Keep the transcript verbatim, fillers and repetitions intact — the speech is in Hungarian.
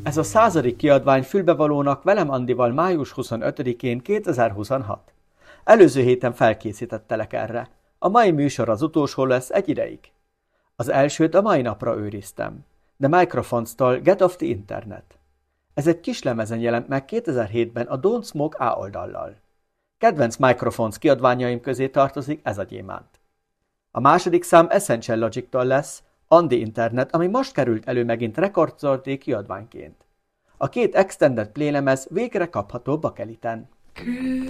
Ez a századik kiadvány fülbevalónak velem Andival május huszonötödikén kétezer-huszonhat. Előző héten felkészítettelek erre. A mai műsor az utolsó lesz egy ideig. Az elsőt a mai napra őriztem. The Microphones-tól Get Off the Internet. Ez egy kis lemezen jelent meg kétezer-hétben a Don't Smoke A oldallal. Kedvenc Microphones kiadványaim közé tartozik ez a gyémánt. A második szám Essential Logic-tól lesz, On the Internet, ami most került elő megint rekordszorti kiadványként. A két extended play lemez végre kapható bakeliten.